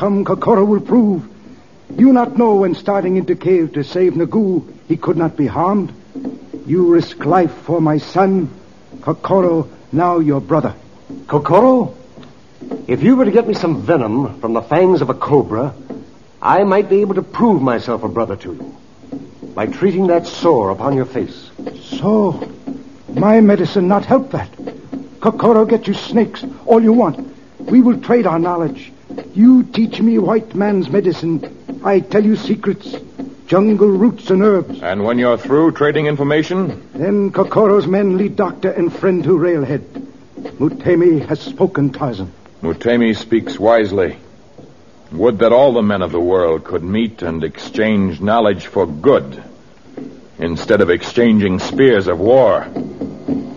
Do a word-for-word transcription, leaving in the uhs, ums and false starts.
come, Kokoro will prove. You not know when starting into cave to save Nagu, he could not be harmed. You risk life for my son, Kokoro, now your brother. Kokoro, if you were to get me some venom from the fangs of a cobra, I might be able to prove myself a brother to you by treating that sore upon your face. So, my medicine not help that. Kokoro, get you snakes, all you want. We will trade our knowledge. You teach me white man's medicine. I tell you secrets, jungle roots and herbs. And when you're through trading information? Then Kokoro's men lead doctor and friend to Railhead. Mutemi has spoken, Tarzan. Mutemi speaks wisely. Would that all the men of the world could meet and exchange knowledge for good, instead of exchanging spears of war.